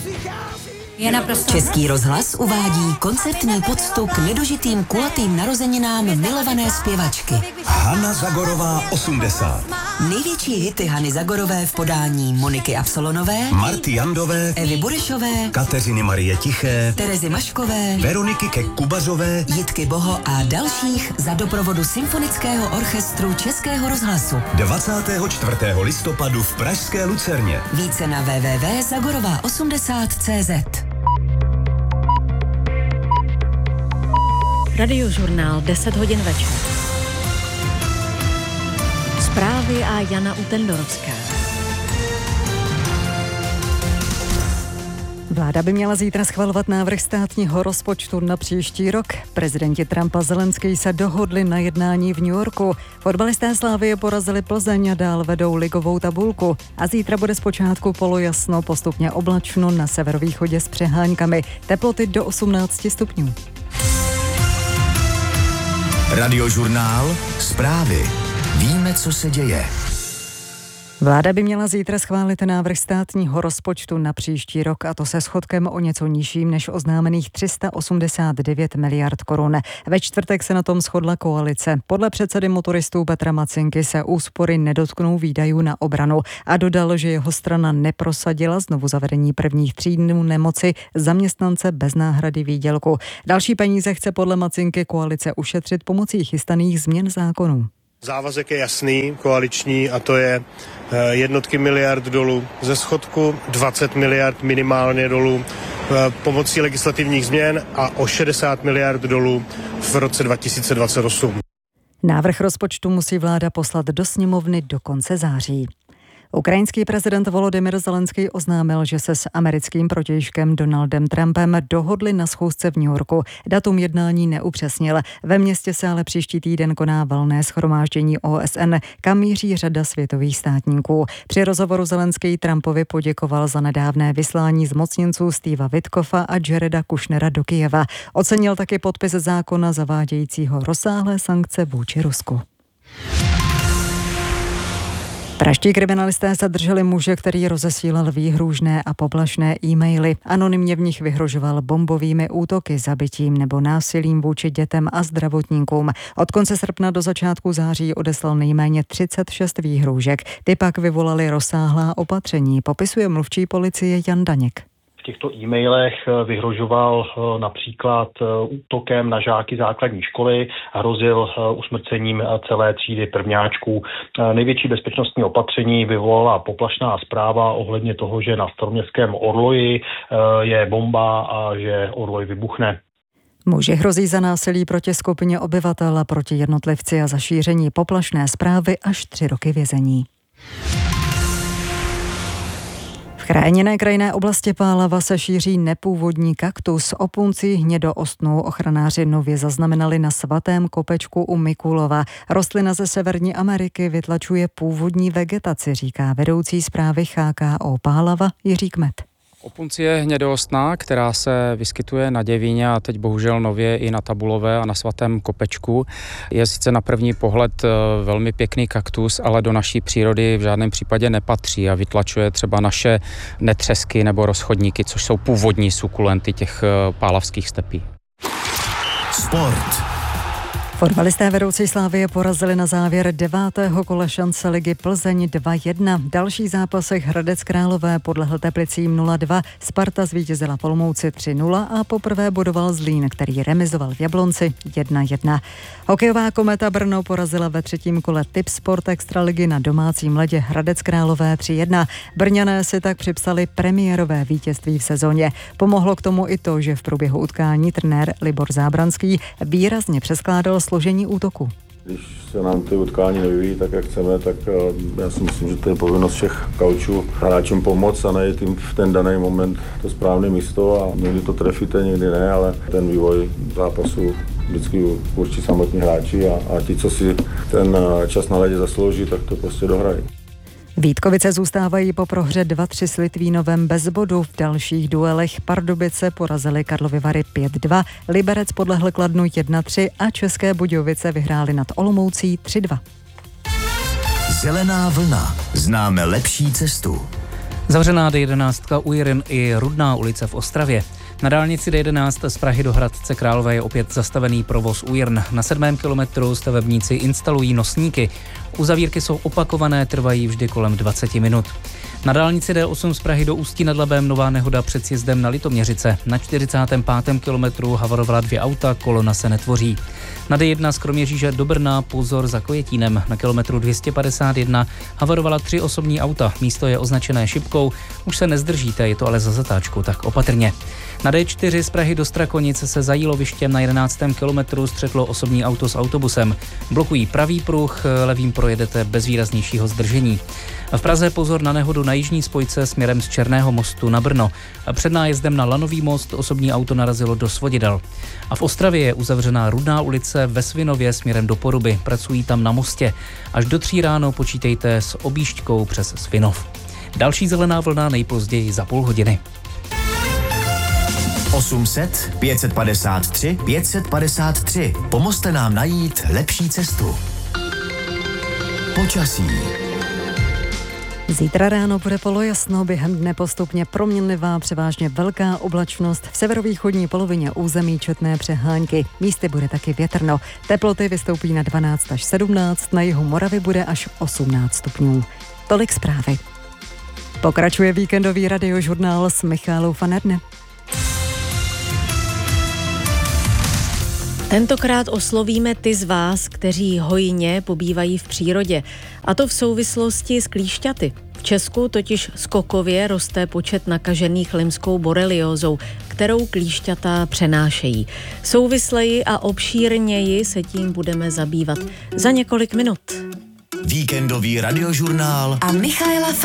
Český rozhlas uvádí koncertní poctu k nedožitým kulatým narozeninám milované zpěvačky. Hana Zagorová 80. Největší hity Hany Zagorové v podání Moniky Absolonové, Marty Jandové, Evy Burešové, Kateřiny Marie Tiché, Terezy Maškové, Veroniky Kubazové, Jitky Boho a dalších za doprovodu Symfonického orchestru Českého rozhlasu. 24. listopadu v pražské Lucerně. Více na www.zagorová80.cz. Radiožurnál 10 hodin večer. Zprávy a Jana Utendorovská. Vláda by měla zítra schvalovat návrh státního rozpočtu na příští rok. Prezidenti Trump a Zelenský se dohodli na jednání v New Yorku. Fotbalisté Slavie porazili Plzeň a dál vedou ligovou tabulku. A zítra bude zpočátku polojasno, postupně oblačno na severovýchodě s přeháňkami. Teploty do 18 stupňů. Radiožurnál Zprávy. Víme, co se děje. Vláda by měla zítra schválit návrh státního rozpočtu na příští rok, a to se schodkem o něco nižším než oznámených 389 miliard korun. Ve čtvrtek se na tom shodla koalice. Podle předsedy motoristů Petra Macinky se úspory nedotknou výdajů na obranu a dodal, že jeho strana neprosadila znovu zavedení prvních 3 dnů nemoci zaměstnance bez náhrady výdělku. Další peníze chce podle Macinky koalice ušetřit pomocí chystaných změn zákonů. Závazek je jasný, koaliční, a to je jednotky miliard dolů ze schodku, 20 miliard minimálně dolů pomocí legislativních změn a o 60 miliard dolů v roce 2028. Návrh rozpočtu musí vláda poslat do sněmovny do konce září. Ukrajinský prezident Volodymyr Zelenský oznámil, že se s americkým protějškem Donaldem Trumpem dohodli na schůzce v New Yorku. Datum jednání neupřesnil. Ve městě se ale příští týden koná valné shromáždění OSN, kam míří řada světových státníků. Při rozhovoru Zelenský Trumpovi poděkoval za nedávné vyslání zmocněnců Steva Witkoffa a Jareda Kushnera do Kyjeva. Ocenil taky podpis zákona zavádějícího rozsáhlé sankce vůči Rusku. Pražští kriminalisté zadrželi muže, který rozesílal výhrůžné a poplašné e-maily. Anonymně v nich vyhrožoval bombovými útoky, zabitím nebo násilím vůči dětem a zdravotníkům. Od konce srpna do začátku září odeslal nejméně 36 výhrůžek. Ty pak vyvolaly rozsáhlá opatření, popisuje mluvčí policie Jan Daněk. V těchto e-mailech vyhrožoval například útokem na žáky základní školy, hrozil usmrcením celé třídy prvňáčků. Největší bezpečnostní opatření vyvolala poplašná zpráva ohledně toho, že na staroměstském Orloji je bomba a že Orloj vybuchne. Muži hrozí za násilí proti skupině obyvatel a proti jednotlivci a za šíření poplašné zprávy až 3 roky vězení. V chráněné krajinné oblasti Pálava se šíří nepůvodní kaktus. Opuncí hnědoostnou ochranáři nově zaznamenali na Svatém kopečku u Mikulova. Rostlina ze Severní Ameriky vytlačuje původní vegetaci, říká vedoucí správy HKO Pálava Jiří Kmet. Opuncie je hnědoostná, která se vyskytuje na Děvíně a teď bohužel nově i na Tabulové a na Svatém kopečku. Je sice na první pohled velmi pěkný kaktus, ale do naší přírody v žádném případě nepatří a vytlačuje třeba naše netřesky nebo rozchodníky, což jsou původní sukulenty těch pálavských stepí. Sport. Fotbalisté vedoucí Slavie porazili na závěr 9. kola šance ligy Plzeň 2-1. V dalších zápasech Hradec Králové podlehl Teplicím 0-2, Sparta zvítězila v Olomouci 3-0 a poprvé bodoval Zlín, který remizoval v Jablonci 1-1. Hokejová Kometa Brno porazila ve 3. kole Tipsport Extraligy na domácím ledě Hradec Králové 3-1. Brňané si tak připsali premiérové vítězství v sezóně. Pomohlo k tomu i to, že v průběhu utkání trenér Libor Zábranský výrazně přeskládal složení útoku. Když se nám ty utkání nevyvíjí tak, jak chceme, tak já si myslím, že to je povinnost všech kaučů hráčům pomoct a najít jim v ten daný moment to správné místo a někdy to trefíte, někdy ne, ale ten vývoj zápasu vždycky určí samotní hráči a ti, co si ten čas na ledě zaslouží, tak to prostě dohrají. Vítkovice zůstávají po prohře 2-3 s Litvínovem bez bodu. V dalších duelech Pardubice porazili Karlovy Vary 5-2, Liberec podlehl Kladnu 1-3 a České Budějovice vyhráli nad Olomoucí 3-2. Zelená vlna. Známe lepší cestu. Zavřená D11 Ujrin i Rudná ulice v Ostravě. Na dálnici D11 z Prahy do Hradce Králové je opět zastavený provoz Ujrn. Na 7. kilometru stavebníci instalují nosníky. Uzavírky jsou opakované, trvají vždy kolem 20 minut. Na dálnici D8 z Prahy do Ústí nad Labem nová nehoda před sjezdem na Litoměřice. Na 45. kilometru havarovala 2 auta, kolona se netvoří. Na D1 z Kroměříže do Brna pozor za Kojetínem. Na kilometru 251 havarovala 3 osobní auta. Místo je označené šipkou. Už se nezdržíte, je to ale za zatáčku, tak opatrně. Na D4 z Prahy do Strakonic se za Jílovištěm na 11. kilometru střetlo osobní auto s autobusem. Blokují pravý pruh, levým projedete bez výraznějšího zdržení. V Praze pozor na nehodu na jižní spojce směrem z Černého mostu na Brno. Před nájezdem na Lanový most osobní auto narazilo do svodidel. A v Ostravě je uzavřená Rudná ulice ve Svinově směrem do Poruby. Pracují tam na mostě. Až do 3 ráno počítejte s objížďkou přes Svinov. Další zelená vlna nejpozději za půl hodiny. 800 553 553. Pomozte nám najít lepší cestu. Počasí. Zítra ráno bude polojasno, během dne postupně proměnlivá, převážně velká oblačnost, v severovýchodní polovině území četné přehánky. Místy bude taky větrno. Teploty vystoupí na 12 až 17, na jihu Moravy bude až 18 stupňů. Tolik zprávy. Pokračuje víkendový radiožurnál s Michálou van Erne. Tentokrát oslovíme ty z vás, kteří hojně pobývají v přírodě. A to v souvislosti s klíšťaty. V Česku totiž skokově roste počet nakažených limskou boreliózou, kterou klíšťata přenášejí. Souvisleji a obšírněji se tím budeme zabývat za několik minut. Víkendový radiožurnál A Michaela